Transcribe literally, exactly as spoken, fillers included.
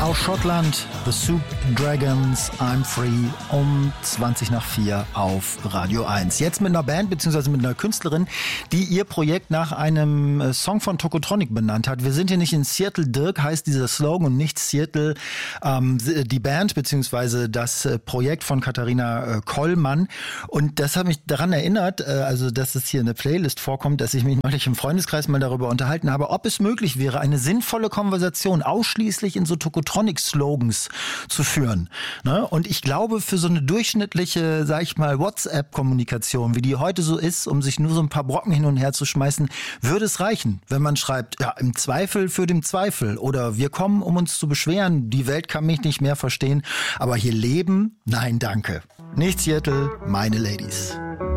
aus Schottland, The Soup Dragons, I'm Free, um zwanzig nach vier auf Radio eins. Jetzt mit einer Band bzw. mit einer Künstlerin, die ihr Projekt nach einem Song von Tokotronic benannt hat. Wir sind hier nicht in Seattle, Dirk heißt dieser Slogan, und nicht Seattle, ähm, die Band bzw. das Projekt von Katharina äh, Kollmann. Und das hat mich daran erinnert, äh, also dass es hier in der Playlist vorkommt, dass ich mich neulich im Freundeskreis mal darüber unterhalten habe, ob es möglich wäre, eine sinnvolle Konversation ausschließlich in so Tokotronic-Slogans zu führen. Ne? Und ich glaube, für so eine durchschnittliche, sag ich mal, WhatsApp-Kommunikation, wie die heute so ist, um sich nur so ein paar Brocken hin und her zu schmeißen, würde es reichen, wenn man schreibt, ja, im Zweifel für den Zweifel oder wir kommen, um uns zu beschweren, die Welt kann mich nicht mehr verstehen, aber hier leben, nein, danke. Nicht Seattle, meine Ladies.